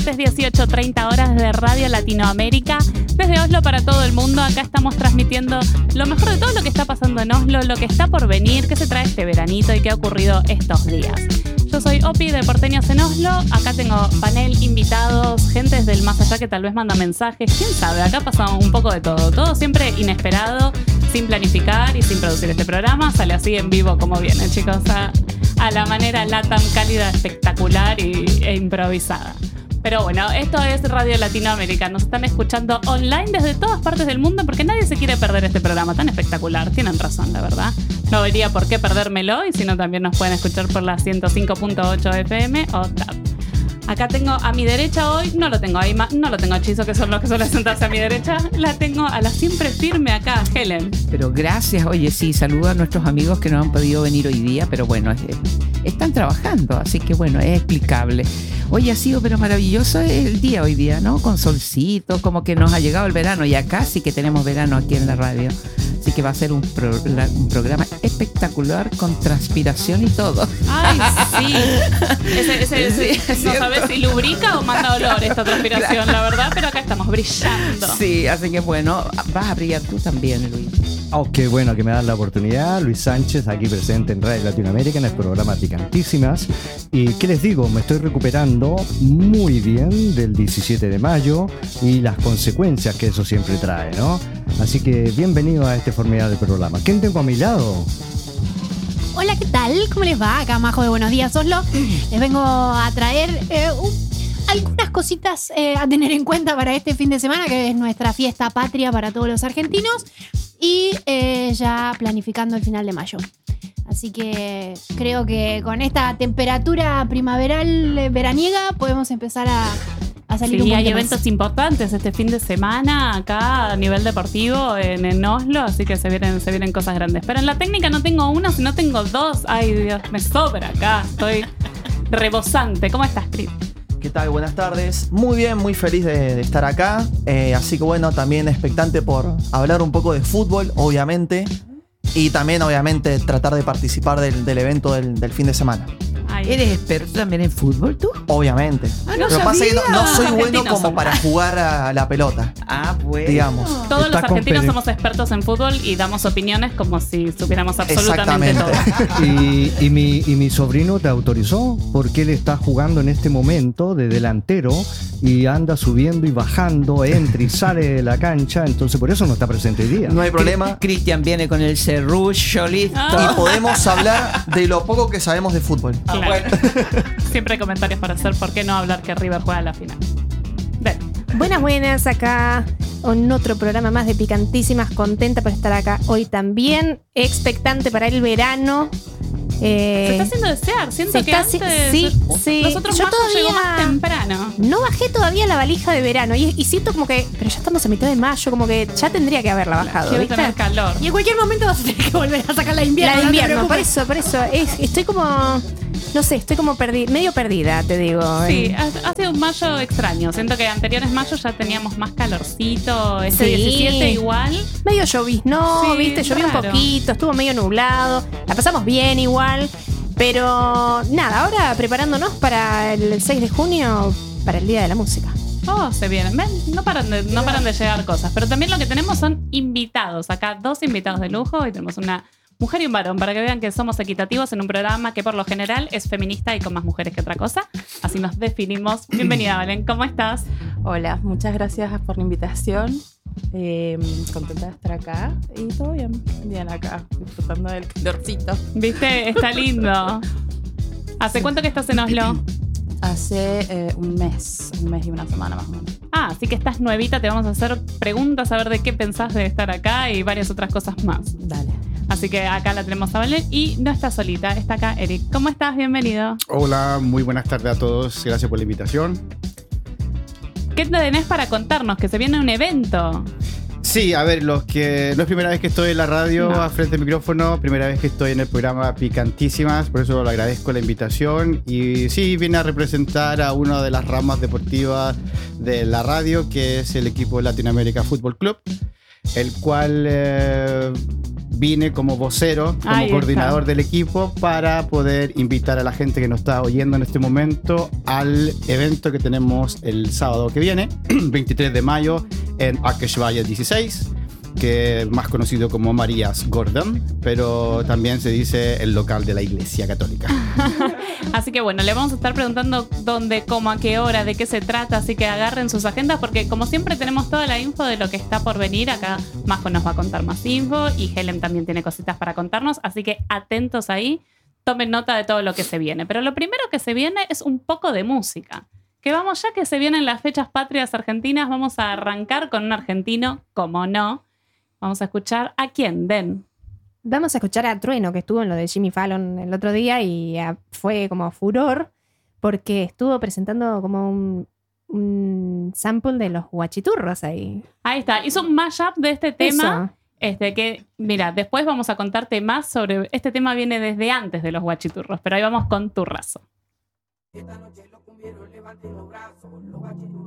martes 18:30 horas de Radio Latinoamérica. Desde Oslo para todo el mundo, acá estamos transmitiendo lo mejor de todo lo que está pasando en Oslo, lo que está por venir, qué se trae este veranito y qué ha ocurrido estos días. Yo soy Opi de Porteños en Oslo, acá tengo panel, invitados, gente desde el más allá que tal vez manda mensajes, quién sabe, acá pasa un poco de todo siempre inesperado, sin planificar y sin producir este programa, sale así en vivo como viene, chicos, a la manera LATAM, cálida, espectacular e improvisada. Pero bueno, esto es Radio Latinoamérica. Nos están escuchando online desde todas partes del mundo porque nadie se quiere perder este programa tan espectacular. Tienen razón, la verdad. No habría por qué perdérmelo y si no también nos pueden escuchar por la 105.8 FM o TAP. Acá tengo a mi derecha hoy, no lo tengo a Ima, no lo tengo a Chizo, que son los que suelen sentarse a mi derecha. La tengo a la siempre firme acá, Helen. Pero gracias, oye, sí, saludo a nuestros amigos que no han podido venir hoy día, pero bueno, están trabajando, así que bueno, es explicable. Oye, ha sido pero maravilloso el día hoy día, ¿no? Con solcito, como que nos ha llegado el verano y acá sí que tenemos verano aquí en la radio. Así que va a ser un programa espectacular con transpiración y todo. ¡Ay, sí! No sabes si lubrica o manda olor esta transpiración, claro. La verdad, pero acá estamos brillando. Sí, así que bueno, vas a brillar tú también, Luis. Oh, qué bueno que me dan la oportunidad. Luis Sánchez, aquí presente en Radio Latinoamérica en el programa Picantísimas. Y qué les digo, me estoy recuperando muy bien del 17 de mayo y las consecuencias que eso siempre trae, ¿no? Así que bienvenido a este formidable programa. ¿Quién tengo a mi lado? Hola, ¿qué tal? ¿Cómo les va? Acá Majo de Buenos Días, Oslo. Les vengo a traer algunas cositas a tener en cuenta para este fin de semana, que es nuestra fiesta patria para todos los argentinos. Y ya planificando el final de mayo. Así que creo que con esta temperatura primaveral veraniega podemos empezar a salir un poquito hay más. eventos importantes este fin de semana acá a nivel deportivo en Oslo, así que se vienen cosas grandes. Pero en la técnica no tengo una, sino tengo dos. Ay, Dios, me sobra acá. Estoy rebosante. ¿Cómo estás, Cris? ¿Qué tal? Buenas tardes. Muy bien, muy feliz de estar acá. Así que bueno, también expectante por hablar un poco de fútbol, obviamente. Y también, obviamente, tratar de participar del evento del fin de semana. ¿Eres experto también en fútbol tú? Obviamente. No Lo que pasa es que no soy bueno como son para jugar a la pelota. Ah, bueno. Digamos. Todos los argentinos somos expertos en fútbol y damos opiniones como si supiéramos absolutamente todo. Y mi sobrino te autorizó porque él está jugando en este momento de delantero y anda subiendo y bajando, entra y sale de la cancha, entonces por eso no está presente hoy día. No hay problema. Cristian viene con el serrucho listo. Y podemos hablar de lo poco que sabemos de fútbol. Claro. Bueno. Siempre hay comentarios para hacer. ¿Por qué no hablar que River juega a la final? Ven. Buenas, acá en otro programa más de Picantísimas. Contenta por estar acá hoy también. Expectante para el verano. Se está haciendo desear. Siento que antes... Sí. Nosotros Yo mayo todavía llegó más temprano. No bajé todavía la valija de verano y siento como que... Pero ya estamos a mitad de mayo, como que ya tendría que haberla bajado. Quiero ¿viste? tener calor. Y en cualquier momento vas a tener que volver a sacar la de invierno. La de invierno, por eso. Estoy como... No sé, estoy como medio perdida, te digo. Sí, ha sido un mayo extraño. Siento que anteriores mayos ya teníamos más calorcito. Este Sí. 17 igual. Medio lloviznó, Sí, ¿viste? Llovió un raro. poquito, estuvo medio nublado. La pasamos bien igual. Pero nada, ahora preparándonos para el 6 de junio, para el Día de la Música. Oh, se vienen. Ven, no paran de llegar cosas. Pero también lo que tenemos son invitados. Acá 2 invitados de lujo y tenemos una mujer y un varón para que vean que somos equitativos en un programa que por lo general es feminista y con más mujeres que otra cosa. Así nos definimos. Bienvenida, Valen. ¿Cómo estás? Hola, muchas gracias por la invitación. Contenta de estar acá y todo bien acá, disfrutando del calorcito. ¿Viste? Está lindo. ¿Hace cuánto que estás en Oslo? Hace un mes y una semana más o menos. Ah, así que estás nuevita, te vamos a hacer preguntas a ver de qué pensás de estar acá y varias otras cosas más. Dale. Así que acá la tenemos a Valen y no está solita, está acá Eric. ¿Cómo estás? Bienvenido. Hola, muy buenas tardes a todos. Gracias por la invitación. ¿Qué tenés para contarnos? Que se viene un evento. Sí, a ver, los que no es primera vez que estoy en la radio No. a frente del micrófono, primera vez que estoy en el programa Picantísimas, por eso le agradezco la invitación. Y sí, vine a representar a una de las ramas deportivas de la radio, que es el equipo Latinoamérica Fútbol Club, el cual vine como vocero, como Ahí coordinador está. del equipo para poder invitar a la gente que nos está oyendo en este momento al evento que tenemos el sábado que viene, 23 de mayo, en Akeshvaya 16, que es más conocido como Marías Gordon, pero también se dice el local de la Iglesia Católica. Así que bueno, le vamos a estar preguntando dónde, cómo, a qué hora, de qué se trata, así que agarren sus agendas porque como siempre tenemos toda la info de lo que está por venir. Acá Majo nos va a contar más info y Helen también tiene cositas para contarnos, así que atentos ahí, tomen nota de todo lo que se viene. Pero lo primero que se viene es un poco de música. Que vamos, ya que se vienen las fechas patrias argentinas, vamos a arrancar con un argentino, como no. Vamos a escuchar a quién, Den. Vamos a escuchar a Trueno, que estuvo en lo de Jimmy Fallon el otro día y fue como furor porque estuvo presentando como un sample de los guachiturros ahí. Ahí está, hizo un mashup de este tema. Eso. Que, mira, después vamos a contarte más sobre... Este tema viene desde antes de los guachiturros, pero ahí vamos con Turrazo. Esta noche los cumbieros levanten los brazos, los guachiturros